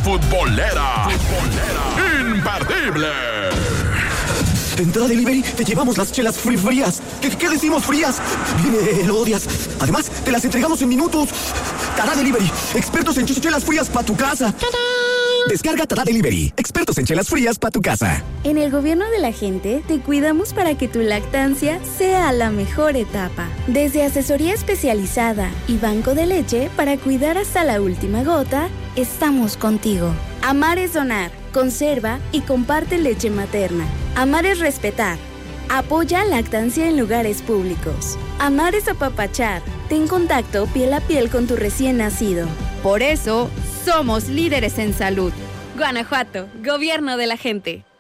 futbolera. Imperdible. En Tada Delivery te llevamos las chelas frías. ¿Qué decimos frías? Lo odias. Además, te las entregamos en minutos. Tada Delivery, expertos en chelas frías para tu casa. ¡Tadán! Descarga Tada Delivery, expertos en chelas frías para tu casa. En el gobierno de la gente, te cuidamos para que tu lactancia sea la mejor etapa. Desde asesoría especializada y banco de leche para cuidar hasta la última gota, estamos contigo. Amar es donar, conserva y comparte leche materna. Amar es respetar. Apoya lactancia en lugares públicos. Amar es apapachar. Ten contacto piel a piel con tu recién nacido. Por eso, somos líderes en salud. Guanajuato, Gobierno de la gente.